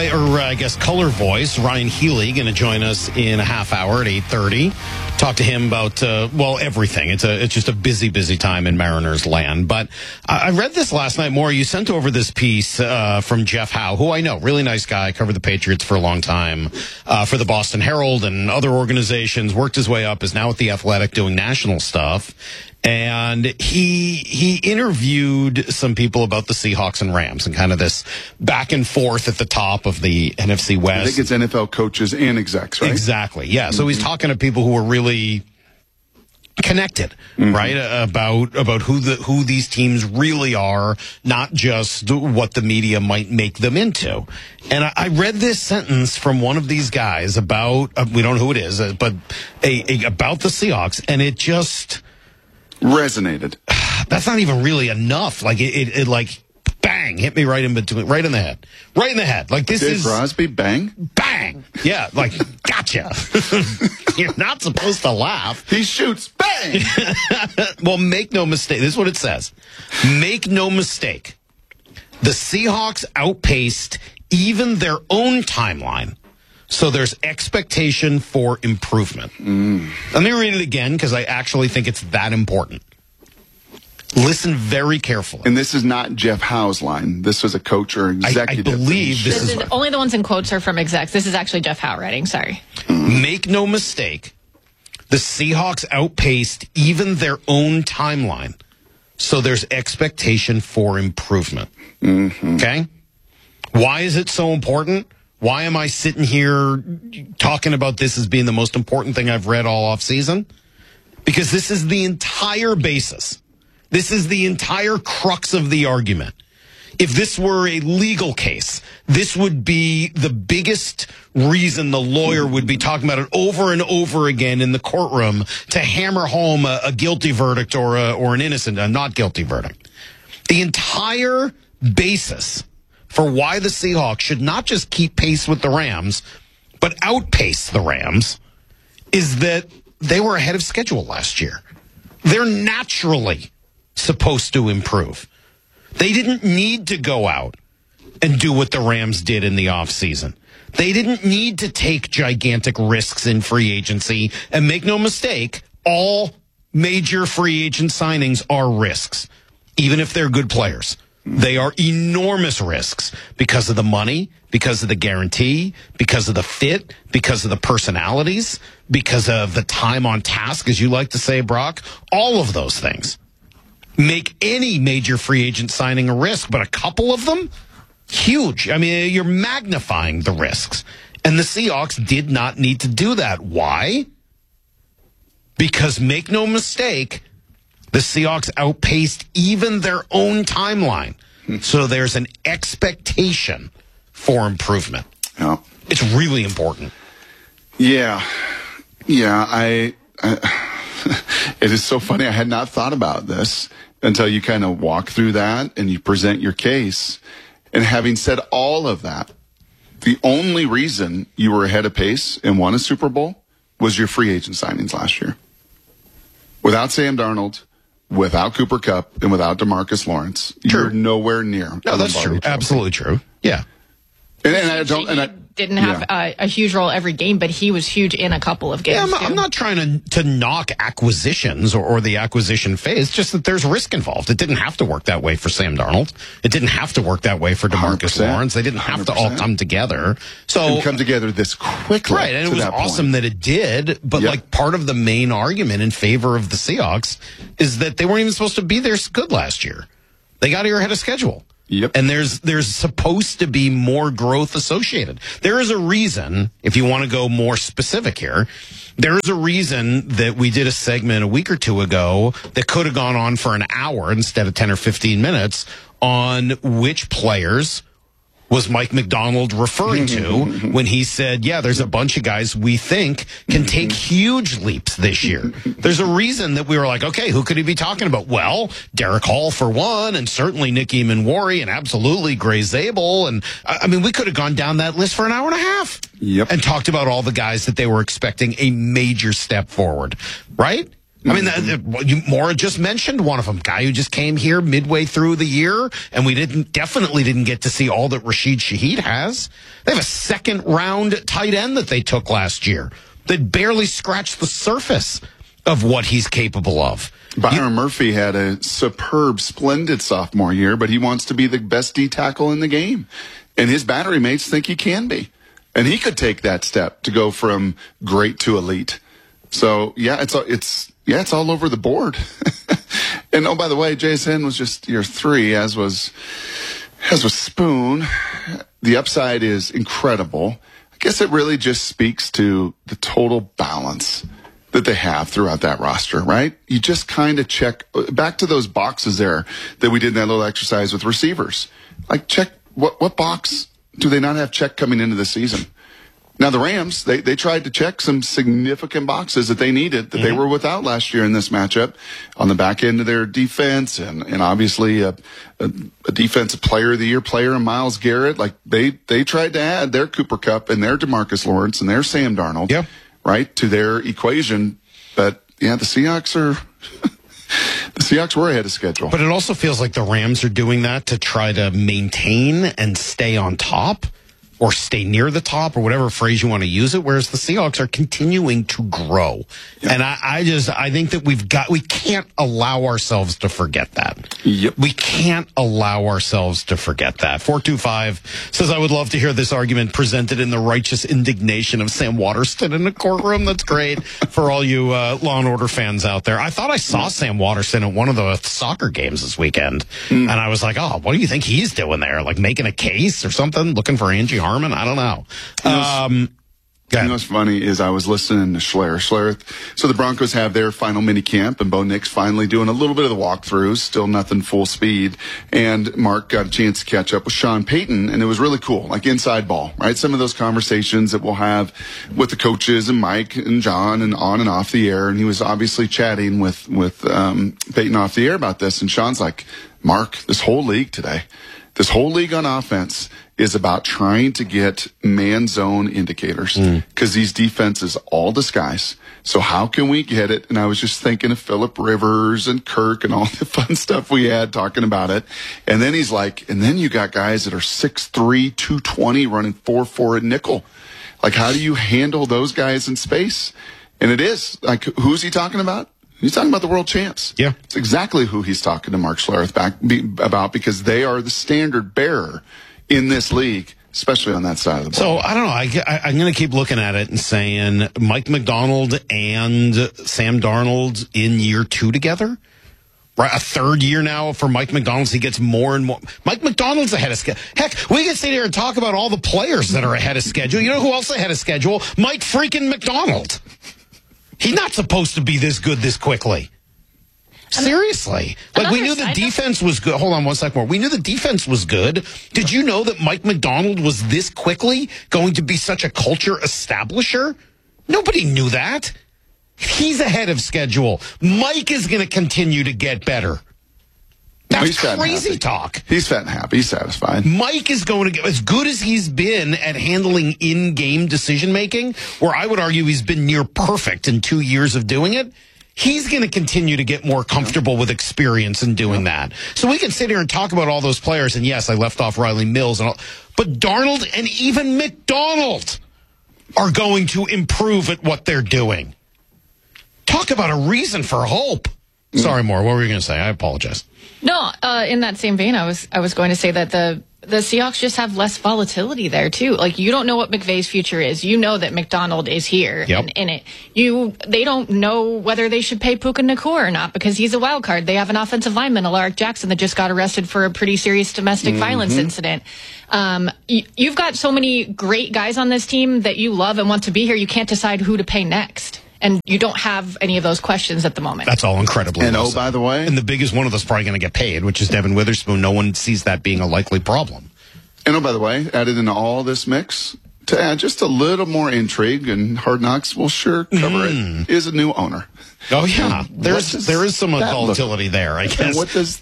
color voice Ryan Healy going to join us in a half hour at 8:30. Talk to him about everything. It's just a busy time in Mariners land. But I read this last night. More, you sent over this piece from Jeff Howe, who I know, really nice guy, covered the Patriots for a long time, for the Boston Herald and other organizations. Worked his way up, is now at the Athletic doing national stuff. And he interviewed some people about the Seahawks and Rams and kind of this back and forth at the top of the NFC West. I think it's NFL coaches and execs, right? Exactly, yeah. Mm-hmm. So he's talking to people who are really connected, right? About who these teams really are, not just what the media might make them into. And I read this sentence from one of these guys about, we don't know who it is, but about the Seahawks, and it just resonated. That's not even really enough. Like it like bang, hit me right in between, right in the head. Like this Dave is Crosby, bang. Yeah, like gotcha. You're not supposed to laugh. He shoots, bang. Well, make no mistake. This is what it says. Make no mistake. The Seahawks outpaced even their own timeline. So there's expectation for improvement. Let me read it again because I actually think it's that important. Listen very carefully. And this is not Jeff Howe's line. This was a coach or executive. I believe this is only the ones in quotes are from execs. This is actually Jeff Howe writing. Sorry. Make no mistake. The Seahawks outpaced even their own timeline. So there's expectation for improvement. Okay? Why is it so important? Why am I sitting here talking about this as being the most important thing I've read all off season? Because this is the entire basis. This is the entire crux of the argument. If this were a legal case, this would be the biggest reason the lawyer would be talking about it over and over again in the courtroom to hammer home a guilty verdict or an innocent, a not guilty verdict. The entire basis for why the Seahawks should not just keep pace with the Rams, but outpace the Rams, is that they were ahead of schedule last year. They're naturally supposed to improve. They didn't need to go out and do what the Rams did in the offseason. They didn't need to take gigantic risks in free agency. And make no mistake, all major free agent signings are risks, even if they're good players. They are enormous risks because of the money, because of the guarantee, because of the fit, because of the personalities, because of the time on task, as you like to say, Brock. All of those things make any major free agent signing a risk, but a couple of them, huge. I mean, you're magnifying the risks. And the Seahawks did not need to do that. Why? Because make no mistake, the Seahawks outpaced even their own timeline. So there's an expectation for improvement. Yeah. It's really important. Yeah. It is so funny. I had not thought about this until you kind of walk through that and you present your case. And having said all of that, The only reason you were ahead of pace and won a Super Bowl was your free agent signings last year. Without Sam Darnold, without Cooper Kupp, and without DeMarcus Lawrence, you're nowhere near. No, that's true. Absolutely true. Yeah. And I don't. And I didn't have a huge role every game, but he was huge in a couple of games. Yeah, I'm not trying to knock acquisitions or the acquisition phase. It's just that there's risk involved. It didn't have to work that way for Sam Darnold. It didn't have to work that way for DeMarcus Lawrence. They didn't have to all come together. And come together this quickly. Right, and it was awesome that it did. But like part of the main argument in favor of the Seahawks is that they weren't even supposed to be this good last year. They got here ahead of schedule. Yep. And there's supposed to be more growth associated. There is a reason, if you want to go more specific here, there is a reason that we did a segment a week or two ago that could have gone on for an hour instead of 10 or 15 minutes on which players was Mike Macdonald referring to when he said, yeah, there's a bunch of guys we think can take huge leaps this year. There's a reason that we were like, okay, who could he be talking about? Well, Derek Hall for one, and certainly Nick Eamon-Warry, and absolutely Gray Zabel. And I mean, we could have gone down that list for an hour and a half and talked about all the guys that they were expecting a major step forward, right? I mean, Maura just mentioned one of them, guy who just came here midway through the year, and we definitely didn't get to see all that Rashid Shaheed has. They have a second-round tight end that they took last year that barely scratched the surface of what he's capable of. Byron Murphy had a superb, splendid sophomore year, but he wants to be the best D tackle in the game, and his battery mates think he can be, and he could take that step to go from great to elite. So it's all over the board. And oh, by the way, JSN was just year 3, as was Spoon. The upside is incredible. I guess it really just speaks to the total balance that they have throughout that roster, right? You just kind of check back to those boxes there that we did in that little exercise with receivers. Like, check what box do they not have checked coming into the season? Now, the Rams, they tried to check some significant boxes that they needed that they were without last year in this matchup on the back end of their defense, and obviously a defensive player of the year player in Myles Garrett. Like, they tried to add their Cooper Kupp and their DeMarcus Lawrence and their Sam Darnold, right, to their equation. But, yeah, the Seahawks were ahead of schedule. But it also feels like the Rams are doing that to try to maintain and stay on top, or stay near the top, or whatever phrase you want to use it, whereas the Seahawks are continuing to grow. Yep. And I think that we can't allow ourselves to forget that. Yep. We can't allow ourselves to forget that. 425 says, I would love to hear this argument presented in the righteous indignation of Sam Waterston in the courtroom. That's great for all you Law and Order fans out there. I thought I saw Sam Waterston at one of the soccer games this weekend, and I was like, oh, what do you think he's doing there? Like making a case or something, looking for Angie Harmon? I don't know. You know what's funny is I was listening to Schler. So the Broncos have their final mini camp, and Bo Nix finally doing a little bit of the walkthroughs, still nothing full speed. And Mark got a chance to catch up with Sean Payton, and it was really cool, like inside ball, right? Some of those conversations that we'll have with the coaches and Mike and John and on and off the air. And he was obviously chatting with Payton off the air about this. And Sean's like, Mark, this whole league on offense is about trying to get man zone indicators because these defenses all disguise. So how can we get it? And I was just thinking of Phillip Rivers and Kirk and all the fun stuff we had talking about it. And then he's like, and then you got guys that are 6'3", 220 running 4-4 at nickel. Like, how do you handle those guys in space? And it is like, who's he talking about? He's talking about the world champs. Yeah. It's exactly who he's talking to Mark Schlereth about, because they are the standard bearer in this league, especially on that side of the ball. So, I don't know. I'm going to keep looking at it and saying Mike Macdonald and Sam Darnold in year 2 together. Right, a third year now for Mike Macdonald. He gets more and more. Mike Macdonald's ahead of schedule. Heck, we can sit here and talk about all the players that are ahead of schedule. You know who else ahead of schedule? Mike freaking Macdonald. He's not supposed to be this good this quickly. Seriously. Like, we knew the defense was good. Hold on one second more. We knew the defense was good. Did you know that Mike Macdonald was this quickly going to be such a culture establisher? Nobody knew that. He's ahead of schedule. Mike is going to continue to get better. That's crazy talk. He's fat and happy. He's satisfied. Mike is going to get as good as he's been at handling in-game decision-making, where I would argue he's been near perfect in 2 years of doing it. He's going to continue to get more comfortable with experience in doing that. So we can sit here and talk about all those players, and yes, I left off Riley Mills, and all, but Darnold and even McDonald are going to improve at what they're doing. Talk about a reason for hope. Sorry, Maura, what were you going to say? I apologize. No, in that same vein, I was going to say that the Seahawks just have less volatility there too. Like, you don't know what McVay's future is. You know that McDonald is here, and they don't know whether they should pay Puka Nacua or not because he's a wild card. They have an offensive lineman, Alaric Jackson, that just got arrested for a pretty serious domestic violence incident. You've got so many great guys on this team that you love and want to be here. You can't decide who to pay next. And you don't have any of those questions at the moment. That's all incredibly And awesome. by the way... And the biggest one of those probably going to get paid, which is Devin Witherspoon. No one sees that being a likely problem. And by the way, added into all this mix, to add just a little more intrigue, and Hard Knocks will sure cover it, is a new owner. Oh, yeah. There is some volatility there, I guess. And what does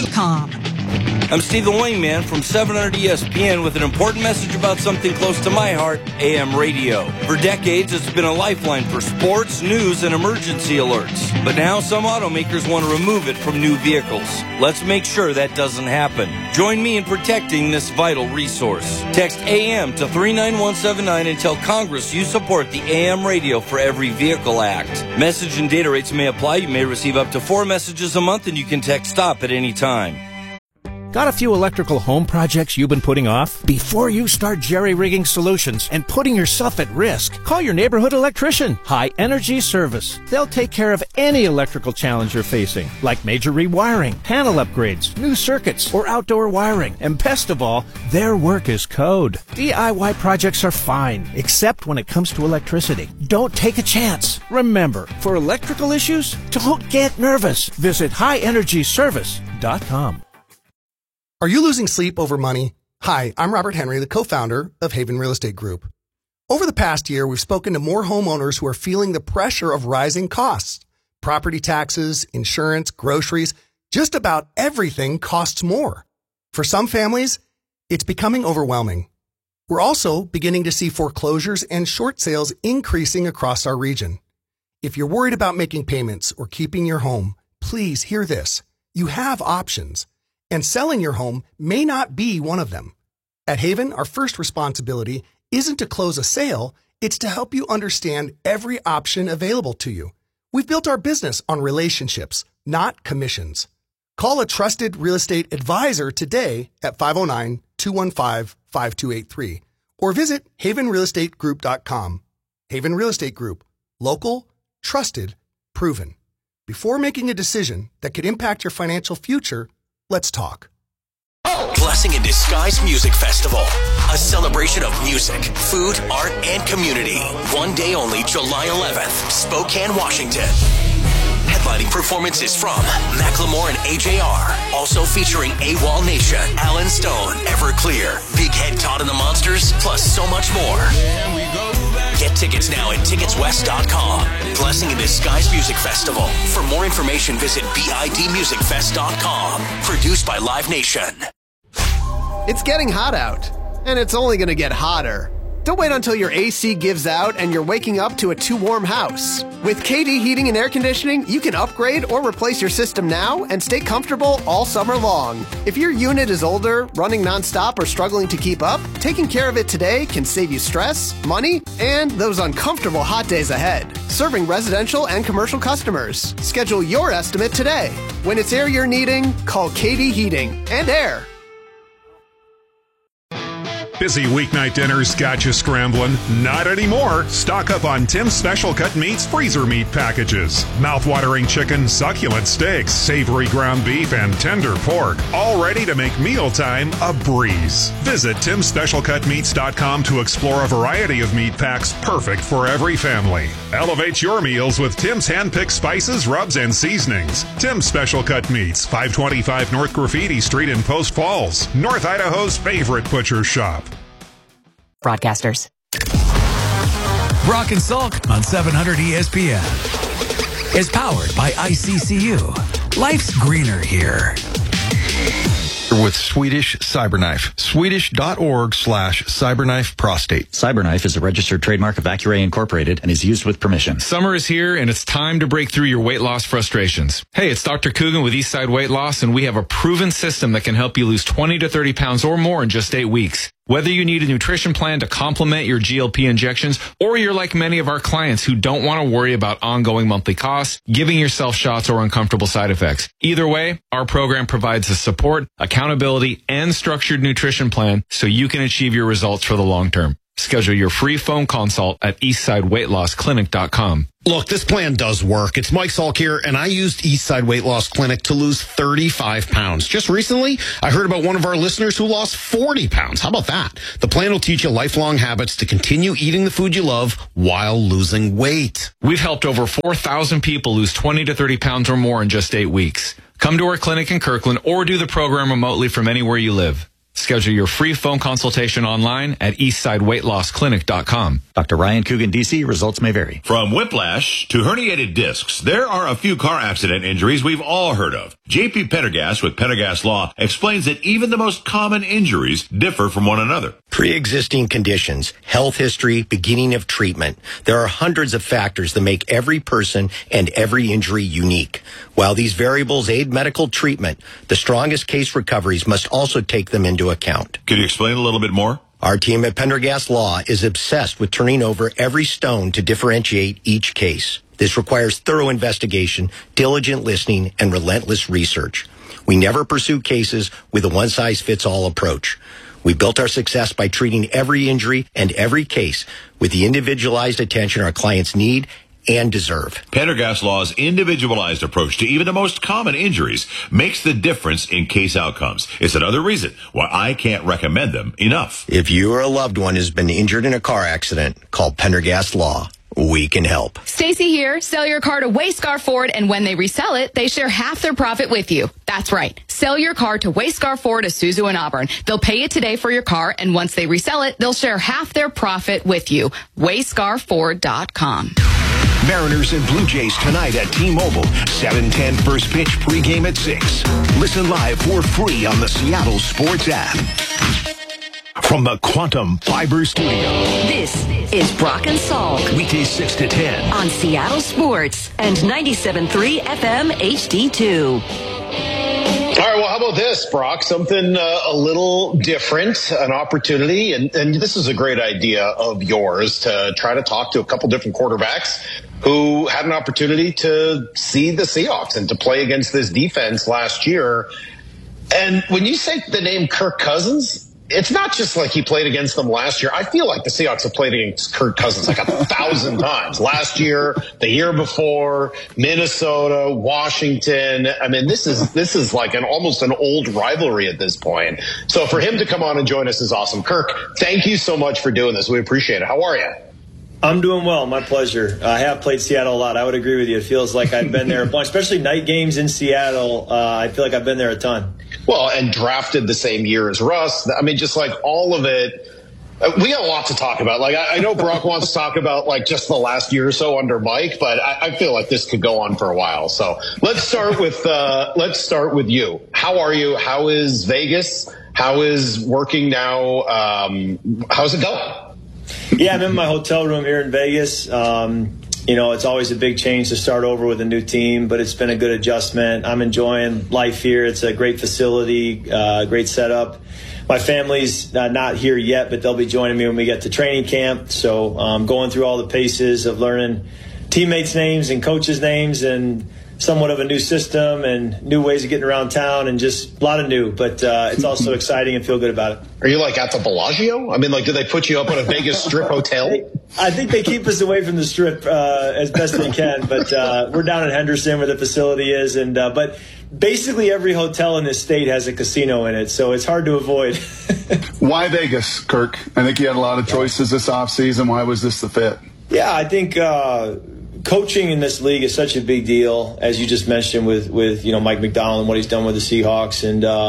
that I'm Steve the Wingman from 700 ESPN with an important message about something close to my heart, AM radio. For decades, it's been a lifeline for sports, news, and emergency alerts. But now some automakers want to remove it from new vehicles. Let's make sure that doesn't happen. Join me in protecting this vital resource. Text AM to 39179 and tell Congress you support the AM Radio for Every Vehicle Act. Message and data rates may apply. You may receive up to 4 messages a month, and you can text STOP at any time. Got a few electrical home projects you've been putting off? Before you start jerry-rigging solutions and putting yourself at risk, call your neighborhood electrician, High Energy Service. They'll take care of any electrical challenge you're facing, like major rewiring, panel upgrades, new circuits, or outdoor wiring. And best of all, their work is code. DIY projects are fine, except when it comes to electricity. Don't take a chance. Remember, for electrical issues, don't get nervous. Visit highenergyservice.com. Are you losing sleep over money? Hi, I'm Robert Henry, the co-founder of Haven Real Estate Group. Over the past year, we've spoken to more homeowners who are feeling the pressure of rising costs. Property taxes, insurance, groceries, just about everything costs more. For some families, it's becoming overwhelming. We're also beginning to see foreclosures and short sales increasing across our region. If you're worried about making payments or keeping your home, please hear this. You have options. And selling your home may not be one of them. At Haven, our first responsibility isn't to close a sale, it's to help you understand every option available to you. We've built our business on relationships, not commissions. Call a trusted real estate advisor today at 509-215-5283 or visit havenrealestategroup.com. Haven Real Estate Group. Local, trusted, proven. Before making a decision that could impact your financial future, let's talk. Blessing in Disguise Music Festival. A celebration of music, food, art, and community. One day only, July 11th, Spokane, Washington. Headlining performances from Macklemore and AJR. Also featuring AWOL Nation, Alan Stone, Everclear, Big Head Todd and the Monsters, plus so much more. Get tickets now at ticketswest.com. Blessing in Disguise Music Festival. For more information, visit bidmusicfest.com. Produced by Live Nation. It's getting hot out, and it's only going to get hotter. Don't wait until your AC gives out and you're waking up to a too warm house. With KD Heating and Air Conditioning, you can upgrade or replace your system now and stay comfortable all summer long. If your unit is older, running nonstop, or struggling to keep up, taking care of it today can save you stress, money, and those uncomfortable hot days ahead. Serving residential and commercial customers. Schedule your estimate today. When it's air you're needing, call KD Heating and Air. Busy weeknight dinners got you scrambling? Not anymore. Stock up on Tim's Special Cut Meats freezer meat packages. Mouth-watering chicken, succulent steaks, savory ground beef, and tender pork. All ready to make mealtime a breeze. Visit TimSpecialCutMeats.com to explore a variety of meat packs perfect for every family. Elevate your meals with Tim's hand-picked spices, rubs, and seasonings. Tim's Special Cut Meats, 525 North Graffiti Street in Post Falls, North Idaho's favorite butcher shop. Broadcasters. Brock and Salk on 700 ESPN is powered by ICCU. Life's greener here. With Swedish Cyberknife. Swedish.org/cyberknife prostate. Cyberknife is a registered trademark of Accuray Incorporated and is used with permission. Summer is here and it's time to break through your weight loss frustrations. Hey, it's Dr. Coogan with Eastside Weight Loss, and we have a proven system that can help you lose 20 to 30 pounds or more in just 8 weeks. Whether you need a nutrition plan to complement your GLP injections, or you're like many of our clients who don't want to worry about ongoing monthly costs, giving yourself shots, or uncomfortable side effects. Either way, our program provides the support, accountability, and structured nutrition plan so you can achieve your results for the long term. Schedule your free phone consult at eastsideweightlossklinik.com. Look, this plan does work. It's Mike Salk here, and I used Eastside Weight Loss Clinic to lose 35 pounds. Just recently, I heard about one of our listeners who lost 40 pounds. How about that? The plan will teach you lifelong habits to continue eating the food you love while losing weight. We've helped over 4,000 people lose 20 to 30 pounds or more in just 8 weeks. Come to our clinic in Kirkland or do the program remotely from anywhere you live. Schedule your free phone consultation online at eastsideweightlossklinik.com. Dr. Ryan Coogan, D.C. Results may vary. From whiplash to herniated discs, there are a few car accident injuries we've all heard of. J.P. Pendergast with Pendergast Law explains that even the most common injuries differ from one another. Pre-existing conditions, health history, beginning of treatment. There are hundreds of factors that make every person and every injury unique. While these variables aid medical treatment, the strongest case recoveries must also take them into account. Can you explain a little bit more? Our team at Pendergast Law is obsessed with turning over every stone to differentiate each case. This requires thorough investigation, diligent listening, and relentless research. We never pursue cases with a one-size-fits-all approach. We built our success by treating every injury and every case with the individualized attention our clients need and deserve. Pendergast Law's individualized approach to even the most common injuries makes the difference in case outcomes. It's another reason why I can't recommend them enough. If you or a loved one has been injured in a car accident, call Pendergast Law. We can help. Stacy here. Sell your car to Wayscar Ford, and when they resell it, they share half their profit with you. That's right. Sell your car to Wayscar Ford, Isuzu, and Auburn. They'll pay you today for your car, and once they resell it, they'll share half their profit with you. WayscarFord.com. Mariners and Blue Jays tonight at T-Mobile. 7:10 first pitch pregame at 6. Listen live for free on the Seattle Sports app. From the Quantum Fiber Studio. This is Brock and Salk. Weekdays 6 to 10. On Seattle Sports and 97.3 FM HD2. All right, well, how about this, Brock? Something a little different, an opportunity, and this is a great idea of yours to try to talk to a couple different quarterbacks who had an opportunity to see the Seahawks and to play against this defense last year. And when you say the name Kirk Cousins, it's not just like he played against them last year. I feel like the Seahawks have played against Kirk Cousins like 1,000 times. Last year, the year before, Minnesota, Washington. I mean, this is like almost an old rivalry at this point. So for him to come on and join us is awesome. Kirk, thank you so much for doing this. We appreciate it. How are you? I'm doing well. My pleasure. I have played Seattle a lot. I would agree with you. It feels like I've been there a bunch, especially night games in Seattle. I feel like I've been there a ton. Well, and drafted the same year as Russ. I mean, just like all of it. We got a lot to talk about. Like, I know Brock wants to talk about like just the last year or so under Mike, but I feel like this could go on for a while. So let's start with you. How are you? How is Vegas? How is working now? How's it going? Yeah, I'm in my hotel room here in Vegas. You know, it's always a big change to start over with a new team, but it's been a good adjustment. I'm enjoying life here. It's a great facility, great setup. My family's not here yet, but they'll be joining me when we get to training camp. So going through all the paces of learning teammates' names and coaches' names and somewhat of a new system and new ways of getting around town and just a lot of new, but it's also exciting and feel good about it. Are you like at the Bellagio? I mean, like, do they put you up on a Vegas Strip hotel? I think they keep us away from the Strip as best they can, but we're down in Henderson where the facility is. And but basically every hotel in this state has a casino in it, so it's hard to avoid. Why Vegas, Kirk? I think you had a lot of choices this offseason. Why was this the fit? Yeah, I think coaching in this league is such a big deal, as you just mentioned with Mike Macdonald and what he's done with the Seahawks. And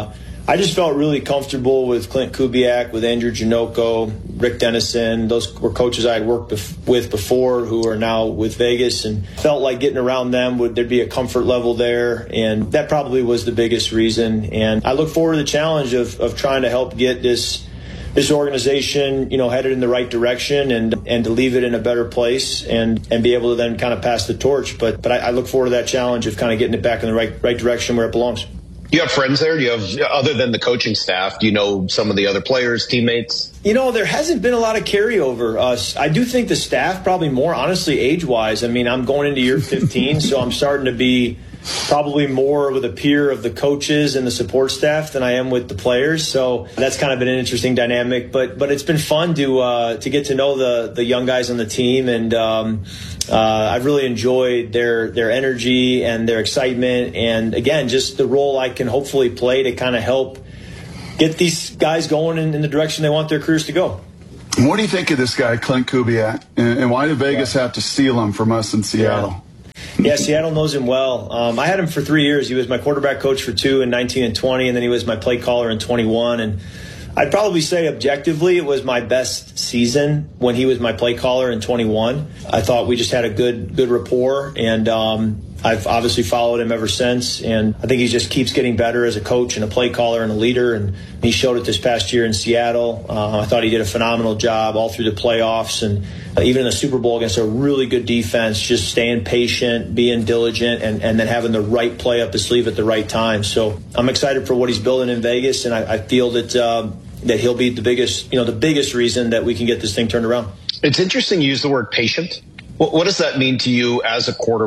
I just felt really comfortable with Clint Kubiak, with Andrew Janocko, Rick Dennison. Those were coaches I had worked with before who are now with Vegas, and felt like getting around them, there'd be a comfort level there, and that probably was the biggest reason. And I look forward to the challenge of trying to help get this organization, headed in the right direction and to leave it in a better place and be able to then kind of pass the torch. But I look forward to that challenge of kind of getting it back in the right direction where it belongs. You have friends there? Do you have, other than the coaching staff, do you know some of the other players, teammates? There hasn't been a lot of carryover. I do think the staff probably more, honestly, age-wise. I mean, I'm going into year 15, so I'm starting to be probably more with a peer of the coaches and the support staff than I am with the players. So that's kind of been an interesting dynamic. But it's been fun to get to know the young guys on the team, and I've really enjoyed their energy and their excitement, and again, just the role I can hopefully play to kind of help get these guys going in the direction they want their careers to go. What do you think of this guy, Clint Kubiak, and why did Vegas have to steal him from us in Seattle? Yeah, Seattle knows him well. I had him for 3 years. He was my quarterback coach for 2 in 19 and 20, and then he was my play caller in 21. And I'd probably say objectively it was my best season when he was my play caller in 21. I thought we just had a good rapport, and I've obviously followed him ever since, and I think he just keeps getting better as a coach and a play caller and a leader, and he showed it this past year in Seattle. I thought he did a phenomenal job all through the playoffs, and even in the Super Bowl against a really good defense, just staying patient, being diligent, and then having the right play up his sleeve at the right time. So I'm excited for what he's building in Vegas, and I feel that he'll be the biggest reason that we can get this thing turned around. It's interesting you use the word patient. What does that mean to you as a quarterback?